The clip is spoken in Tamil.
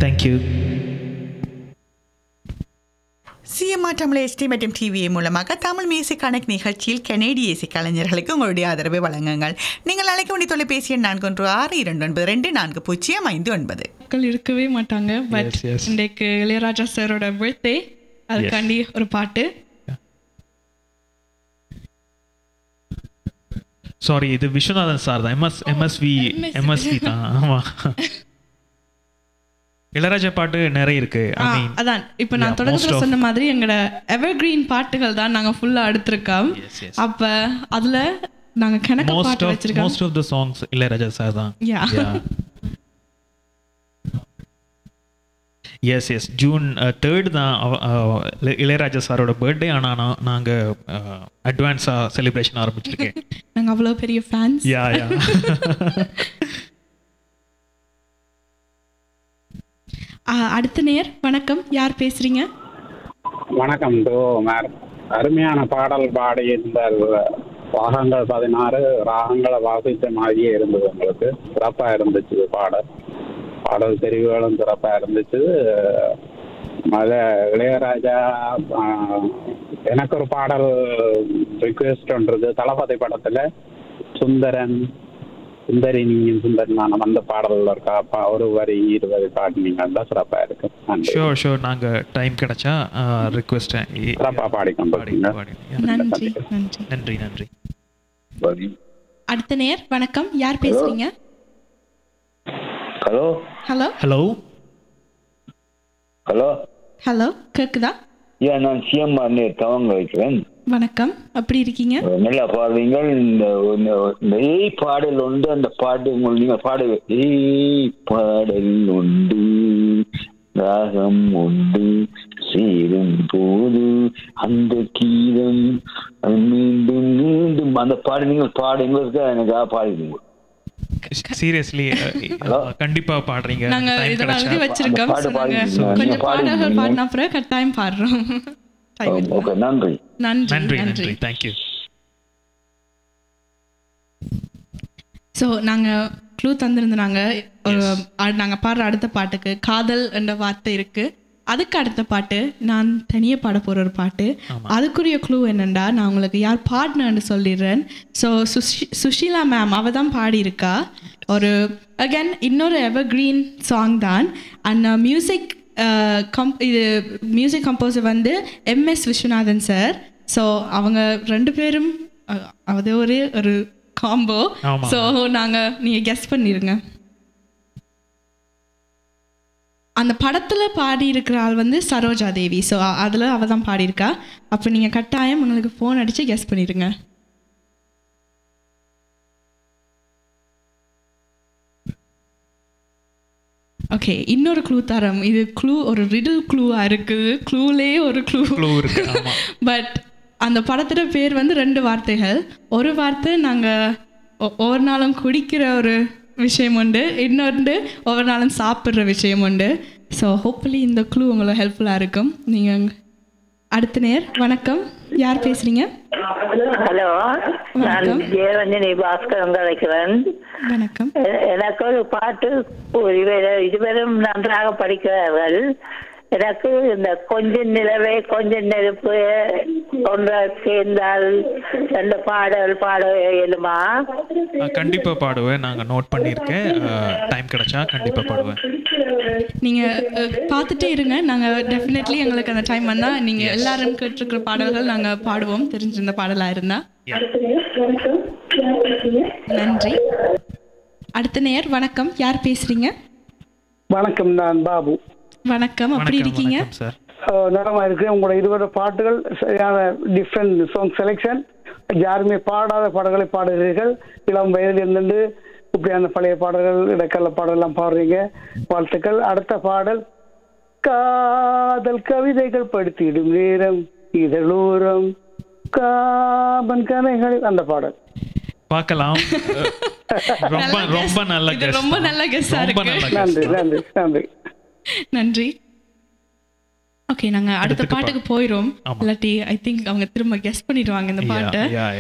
தேங்க்யூ. சிஎம்ஆர் தமிழ் எஸ்டி மற்றும் டிவிஏ மூலமாக தமிழ் மியூசிக் கணக்கு நிகழ்ச்சியில் கனேடிய இசை கலைஞர்களுக்கு உங்களுடைய ஆதரவை வழங்குங்கள். நீங்கள் அழைக்க வேண்டிய தொலைபேசி எண் 4162940559. மக்கள் இருக்கவே மாட்டாங்க. பட் இன்றைக்கு இளையராஜா சாரோட பர்த்டே, அதுக்காண்டி ஒரு பாட்டு. சாரி, இது விஸ்வநாதன் சார் தான். எம்எஸ்வி தான். ஆமா, இளையராஜா பாட்டு நிறைய இருக்கு. அதான் இப்ப நான் தொடக்கத்துல சொன்ன மாதிரி எங்களோட எவர்கிரீன் பாட்டுகள் தான் நாங்க ஃபுல்லா எடுத்திருக்கோம். அப்ப அதுல நாங்க கணக்கு பாட்டு வச்சிருக்கோம். Most of the songs Ilaiyaraaja sir தான். எஸ் ஜூன் 3 தான் இளையராஜா சாரோட பர்த்டே. ஆனால் நாங்கள் அட்வான்ஸாக செலிப்ரேஷன் ஆரம்பிச்சிருக்கேன். நாங்கள் அவ்வளோ பெரிய ஃபேன்ஸ். யா அடுத்த நேர் வணக்கம், யார் பேசுறீங்க? வணக்கம். அருமையான பாடல் பாடி இருந்தார். ராகங்கள் 16 ராகங்களை வாசித்த மாதிரியே இருந்தது. உங்களுக்கு சிறப்பாக இருந்துச்சு பாடல் தெரிவுகளும் சிறப்பாக இருந்துச்சு. இளையராஜா எனக்கு ஒரு பாடல் ரிக்வெஸ்ட் ஒன்றது. தளபதி படத்துல சுந்தரி நீயும் சுந்தரி நானும் அந்த பாடல் இருக்கா, ஒரு வரி 20 பாடினீங்க, தான் சிறப்பாக இருக்கு. ஷோர் நாங்கள் டைம் கிடைச்சா ரிக்வெஸ்ட் சிறப்பாக பாடிக்கொண்டிருக்கீங்க. நன்றி. அடுத்த நேர் வணக்கம், யார் பேசுறீங்க? Hello hello hello hello hello கேக்குதா? நான் சிஎம்ஆர் தவங்க வைக்கிறேன். வணக்கம், எப்படி இருக்கீங்க? நல்லா பாடுவீங்கள். இந்த பாடல் உண்டு, அந்த பாட்டு நீங்க பாடுங்க. பாடல் உண்டு, ராகம் உண்டு, சேரும் போது அந்த கீதம் மீண்டும் மீண்டும் அந்த பாடு நீங்கள் பாடுங்க. எனக்காக பாடுவீங்க. சீரியஸ்லி கண்டிப்பா பாடுறீங்க. நாங்க இதெல்லாம் எழுதி வச்சிருக்கோம். கொஞ்சம் பாடல்கள் பாடின அப்புறம் கட்டாயம் பாடுறோம். நன்றி. தேங்க்யூ. ஸோ நாங்கள் க்ளூ தந்திருந்தாங்க. நாங்கள் பாடுற அடுத்த பாட்டுக்கு காதல் என்ற வார்த்தை இருக்கு. அதுக்கு அடுத்த பாட்டு நான் தனியாக பாட போகிற ஒரு பாட்டு. அதுக்குரிய க்ளூ என்னென்னா, நான் உங்களுக்கு யார் பாடினு சொல்லிடுறேன். ஸோ சுஷீலா மேம் அவள் தான் பாடியிருக்கா. ஒரு அகேன் இன்னொரு எவர்கிரீன் சாங் தான். அண்ட் மியூசிக் கம்போசர் வந்து எம்எஸ் விஸ்வநாதன் சார். ஸோ அவங்க 2 பேரும் அது ஒரு காம்போ. ஸோ நீங்கள் கெஸ் பண்ணிடுங்க. அந்த படத்தில் பாடியிருக்கிற ஆள் வந்து சரோஜா தேவி. ஸோ அதில் அவள் தான் பாடியிருக்கா. அப்போ நீங்கள் கட்டாயம் உங்களுக்கு ஃபோன் அடித்து கெஸ் பண்ணிடுங்க. ஓகே, இன்னொரு க்ளூ தரம். இது க்ளூ ஒரு ரிடில் க்ளூவாக இருக்குது. க்ளூலே ஒரு க்ளூ இருக்கு. பட் அந்த படத்தோட பேர் வந்து 2 வார்த்தைகள். ஒரு வார்த்தை நாங்கள் ஒவ்வொரு நாளும் குடிக்கிற ஒரு விஷயம் உண்டு, இன்னொன்று ஒவ்வொரு நாளும் சாப்பிட்ற விஷயம் உண்டு. ஸோ ஹோப்ஃபுல்லி இந்த க்ளூ உங்களுக்கு ஹெல்ப்ஃபுல்லாக இருக்கும். நீங்கள் அடுத்த நேர் வணக்கம், யார் பேசுறீங்க? ஹலோ, நான் ஜெயரஞ்சனி பாஸ்கரன் கலைக்கிறேன். வணக்கம். எனக்கு ஒரு பாட்டு இருவரும் நன்றாக படிக்கிறார்கள். எனக்கு இந்த கொஞ்சம் நிலவே கொஞ்சம் நெருப்பு ஒன்றை சேர்ந்தால் அந்த பாடல் பாட இயலுமா? கண்டிப்பா பாடுவேன். நாங்க நோட் பண்ணியிருக்கேன். டைம் கிடைச்சா கண்டிப்பா பாடுவேன். நீங்க பார்த்துட்டே இருங்க. நாங்க டெஃபினெட்லி எங்களுக்கு அந்த டைம் வந்தா நீங்க எல்லாரும் கேட்டிருக்கிற பாடல்கள் நாங்க பாடுவோம், தெரிஞ்சிருந்த பாடலா இருந்தா. நன்றி. அடுத்த நேர் வணக்கம், யார் பேசுறீங்க? வணக்கம், நான் பாபு. வணக்கம், எப்படி இருக்கீங்க? நலமா இருக்கு. உங்களோட 20 பாட்டுகள் சரியான டிஃப்ரெண்ட் சாங் செலெக்ஷன். யாருமே பாடாத பாடல்களை பாடுகிறீர்கள். இளம் வயதில் இருந்து இப்படியான பழைய பாடல்கள், இடைக்கால பாடல் எல்லாம் பாடுறீங்க. வாழ்த்துக்கள். அடுத்த பாடல் காதல் கவிதைகள் படுத்திடும் நேரம் இதழூரம் காமன் கதைகள், அந்த பாடல் பார்க்கலாம். ரொம்ப நல்ல கெஸ். நன்றி. நன்றி. ஓகே, நாங்க அடுத்த பாட்டுக்கு போயிரும். இல்லாட்டி ஐ திங்க் அவங்க திரும்ப கெஸ் பண்ணிடுவாங்க இந்த பாட்டை.